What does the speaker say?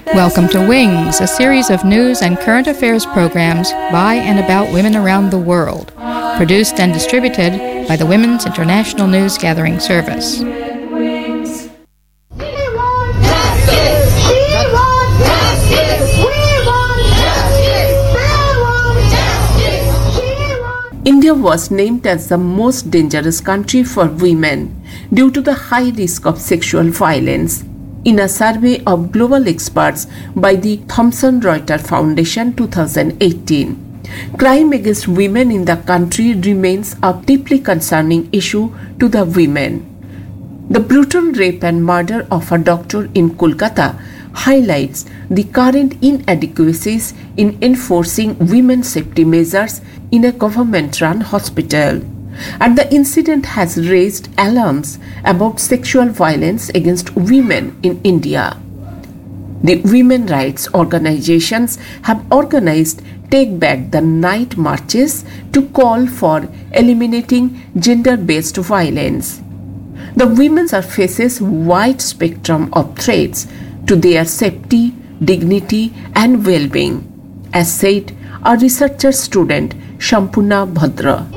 Welcome to Wings, a series of news and current affairs programs by and about women around the world, produced and distributed by the Women's International News Gathering Service. India was named as the most dangerous country for women due to the high risk of sexual violence in a survey of global experts by the Thomson Reuters Foundation 2018. Crime against women in the country remains a deeply concerning issue to the women. The brutal rape and murder of a doctor in Kolkata highlights the current inadequacies in enforcing women's safety measures in a government-run hospital. And the incident has raised alarms about sexual violence against women in India. The women rights organizations have organized Take Back the Night marches to call for eliminating gender-based violence. The women faces wide spectrum of threats to their safety, dignity and well-being, as said a researcher student Shampuna Bhadra.